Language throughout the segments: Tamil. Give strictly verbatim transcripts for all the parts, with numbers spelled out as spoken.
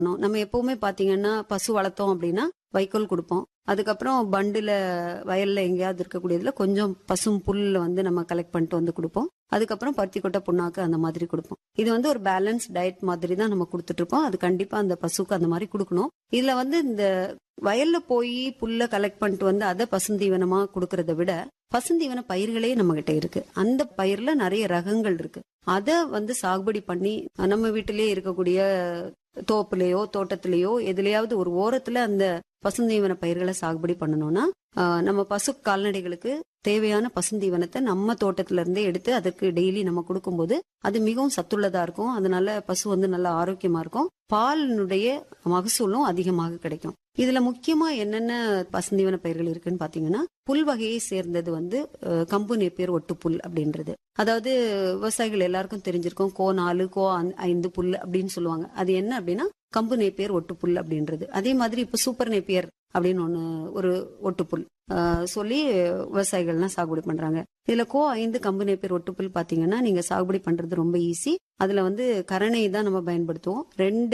நம்ம எப்பவுமே பாத்தீங்கன்னா பசு வளர்த்தோம் அப்படின்னா வைக்கோல் கொடுப்போம். அதுக்கப்புறம் பண்டுல வயல்ல எங்கேயாவது இருக்கக்கூடியதுல கொஞ்சம் பசும் புல்ல வந்து நம்ம கலெக்ட் பண்ணிட்டு வந்து கொடுப்போம். அதுக்கப்புறம் பருத்தி கொட்டை புண்ணாக்கு அந்த மாதிரி கொடுப்போம். இது வந்து ஒரு பேலன்ஸ் டயட் மாதிரி தான் நம்ம கொடுத்துட்டு இருப்போம். அது கண்டிப்பா அந்த பசுக்கு அந்த மாதிரி கொடுக்கணும். இதுல வந்து இந்த வயல்ல போய் புல்ல கலெக்ட் பண்ணிட்டு வந்து அதை பசுந்தீவனமா கொடுக்கறத விட பசுந்தீவன பயிர்களே நம்ம கிட்ட இருக்கு. அந்த பயிர்ல நிறைய ரகங்கள் இருக்கு. அத வந்து சாகுபடி பண்ணி நம்ம வீட்டிலேயே இருக்கக்கூடிய தோப்புலயோ தோட்டத்திலேயோ எதுலயாவது ஒரு ஓரத்துல அந்த பசுந்தீவன பயிர்களை சாகுபடி பண்ணணும்னா நம்ம பசு கால்நடைகளுக்கு தேவையான பசுந்தீவனத்தை நம்ம தோட்டத்துல இருந்தே எடுத்து அதுக்கு டெய்லி நம்ம கொடுக்கும்போது அது மிகவும் சத்துள்ளதா இருக்கும். அதனால பசு வந்து நல்ல ஆரோக்கியமா இருக்கும். பாலினுடைய மகசூலும் அதிகமாக கிடைக்கும். இதுல முக்கியமா என்னென்ன பசுந்தீவன பயிர்கள் இருக்குன்னு பாத்தீங்கன்னா புல் வகையை சேர்ந்தது வந்து கம்பு நேப்பியர் ஒட்டு புல் அப்படின்றது. அதாவது விவசாயிகள் எல்லாருக்கும் தெரிஞ்சிருக்கும் கோ நாலு கோ ஐந்து புல் அப்படின்னு சொல்லுவாங்க. அது என்ன அப்படின்னா கம்பு நேப்பியர் ஒட்டு புல் அப்படின்றது. அதே மாதிரி இப்ப சூப்பர் நேப்பியர் அப்படின்னு ஒண்ணு ஒரு ஒட்டுப்புல் சொல்லி விவசாயிகள்லாம் சாகுபடி பண்றாங்க. இதுல கோ ஐந்து கம்பு நேப்பியர் ஒட்டுப்புல் பாத்தீங்கன்னா நீங்க சாகுபடி பண்றது ரொம்ப ஈஸி. அதுல வந்து கரணை தான் நம்ம பயன்படுத்துவோம். ரெண்டு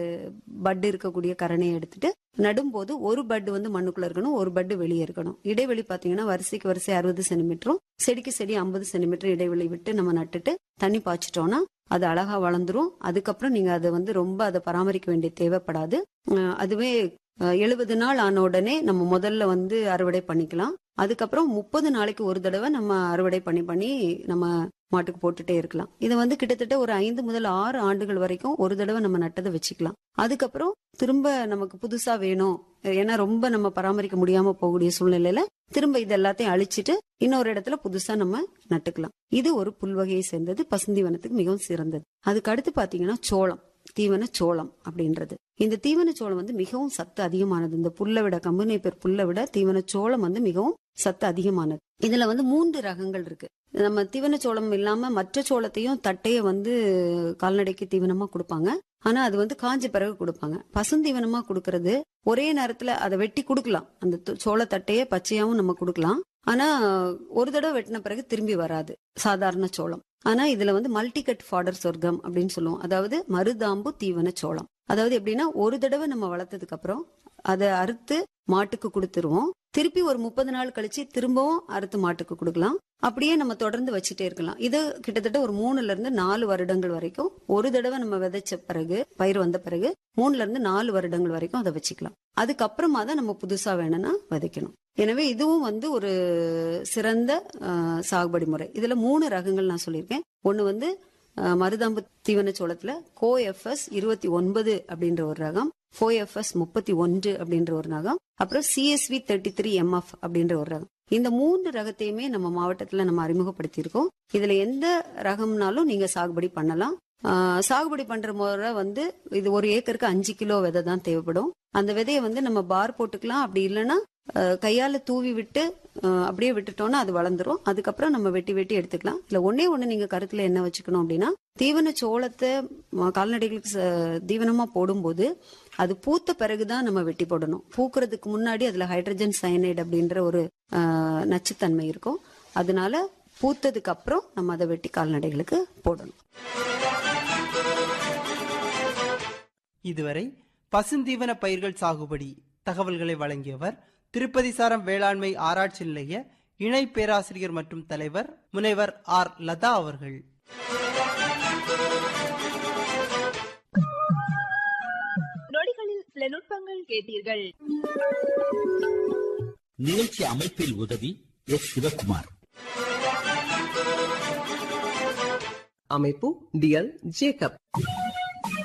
பட் இருக்கக்கூடிய கரணையை எடுத்துட்டு நடும்போது ஒரு பட் வந்து மண்ணுக்குள்ள இருக்கணும், ஒரு பட் வெளியே இருக்கணும். இடைவெளி பாத்தீங்கன்னா வரிசைக்கு வரிசை அறுபது சென்டிமீட்டரும் செடிக்கு செடி ஐம்பது சென்டிமீட்டர் இடைவெளி விட்டு நம்ம நட்டுட்டு தண்ணி பாய்ச்சிட்டோம்னா அது அழகா வளர்ந்துரும். அதுக்கப்புறம் நீங்க அதை வந்து ரொம்ப அதை பராமரிக்க வேண்டிய தேவைப்படாது. அதுவே எழுபது நாள் ஆன உடனே நம்ம முதல்ல வந்து அறுவடை பண்ணிக்கலாம். அதுக்கப்புறம் முப்பது நாளைக்கு ஒரு தடவை நம்ம அறுவடை பண்ணி பண்ணி நம்ம மாட்டுக்கு போட்டுட்டே இருக்கலாம். இதை வந்து கிட்டத்தட்ட ஒரு ஐந்து முதல் ஆறு ஆண்டுகள் வரைக்கும் ஒரு தடவை நம்ம நட்டதை வச்சுக்கலாம். அதுக்கப்புறம் திரும்ப நமக்கு புதுசா வேணும், ஏன்னா ரொம்ப நம்ம பராமரிக்க முடியாம போகக்கூடிய சூழ்நிலையில திரும்ப இது எல்லாத்தையும் அழிச்சிட்டு இன்னொரு இடத்துல புதுசா நம்ம நட்டுக்கலாம். இது ஒரு புல் வகையை சேர்ந்தது, பசுந்தீவனத்துக்கு மிகவும் சிறந்தது. அதுக்கு அடுத்து பாத்தீங்கன்னா சோளம், தீவன சோளம் அப்படின்றது. இந்த தீவன சோளம் வந்து மிகவும் சத்து அதிகமானது. இந்த புல்லை விட கம்பு நேப்பியர் புல்லை விட தீவன சோளம் வந்து மிகவும் சத்து அதிகமானது. இதுல வந்து மூன்று ரகங்கள் இருக்கு. நம்ம தீவன சோளம் இல்லாம மற்ற சோளத்தையும் தட்டைய வந்து கால்நடைக்கு தீவனமா கொடுப்பாங்க. ஆனா அது வந்து காஞ்ச பிறகு கொடுப்பாங்க. பசுந்தீவனமா கொடுக்கறது ஒரே நேரத்துல அதை வெட்டி கொடுக்கலாம். அந்த சோள தட்டைய பச்சையாவும் நம்ம கொடுக்கலாம். ஆனா ஒரு தடவை வெட்டின பிறகு திரும்பி வராது சாதாரண சோளம். ஆனா இதுல வந்து மல்டிகட் ஃபாடர் சொர்க்கம் அப்படின்னு சொல்லுவோம். அதாவது மருதாம்பு தீவன சோளம். அதாவது எப்படின்னா ஒரு தடவை நம்ம வளர்த்ததுக்கு அப்புறம் அதை அறுத்து மாட்டுக்கு கொடுத்துருவோம். திருப்பி ஒரு முப்பது நாள் கழிச்சு திரும்பவும் அறுத்து மாட்டுக்கு கொடுக்கலாம். அப்படியே நம்ம தொடர்ந்து வச்சுட்டே இருக்கலாம். இது கிட்டத்தட்ட ஒரு மூணுல இருந்து நாலு வருடங்கள் வரைக்கும் ஒரு தடவை நம்ம விதைச்ச பிறகு பயிர் வந்த பிறகு மூணுல இருந்து நாலு வருடங்கள் வரைக்கும் அதை வச்சுக்கலாம். அதுக்கப்புறமா தான் நம்ம புதுசா வேணும்னா விதைக்கணும். எனவே இதுவும் வந்து ஒரு சிறந்த சாகுபடி முறை. இதுல மூணு ரகங்கள் நான் சொல்லியிருக்கேன். ஒன்னு வந்து மருதாம்பு தீவன சோளத்துல கோ எஃப் எஸ் இருபத்தி ஒன்பது அப்படின்ற ஒரு ரகம், கோ எஃப் எஸ் முப்பத்தி ஒன்று அப்படின்ற ஒரு ரகம், அப்புறம் சிஎஸ்வி தேர்ட்டி த்ரீ எம்எஃப் அப்படின்ற ஒரு ரகம். இந்த மூன்று ரகத்தையுமே நம்ம மாவட்டத்துல நம்ம அறிமுகப்படுத்தி இருக்கோம். இதுல எந்த ரகம்னாலும் நீங்க சாகுபடி பண்ணலாம். சாகுபடி பண்ற முறை வந்து இது ஒரு ஏக்கருக்கு அஞ்சு கிலோ விதை தான் தேவைப்படும். அந்த விதையை வந்து நம்ம பார் போட்டுக்கலாம். அப்படி இல்லைன்னா கையால தூவி விட்டு அப்படியே விட்டுட்டோம்னா அது வளர்ந்துரும். அதுக்கப்புறம் நம்ம வெட்டி வெட்டி எடுத்துக்கலாம். இல்ல ஒன்னே ஒண்ணு நீங்க கருத்துல என்ன வச்சுக்கணும் அப்படின்னா தீவன சோளத்தை கால்நடைகளுக்கு தீவனமா போடும்போது அது பூத்த பிறகுதான் நம்ம வெட்டி போடணும். பூக்குறதுக்கு முன்னாடி அதுல ஹைட்ரஜன் சயனைடு அப்படின்ற ஒரு நச்சுத்தன்மை இருக்கும். அதனால பூத்ததுக்கு அப்புறம் நம்ம அதை வெட்டி கால்நடைகளுக்கு போடணும். இதுவரை பசுந்தீவன பயிர்கள் சாகுபடி தகவல்களை வழங்கியவர் திருப்பதி சாரம் வேளாண்மை ஆராய்ச்சி நிலைய இணை பேராசிரியர் மற்றும் தலைவர் முனைவர் ஆர் லதா அவர்கள். நொடிகளில் சில நுட்பங்கள் கேட்டீர்கள். நிகழ்ச்சி அமைப்பில் உதவி எஸ் சிவகுமார். அமைப்பு டி எல் ஜேக்கப்.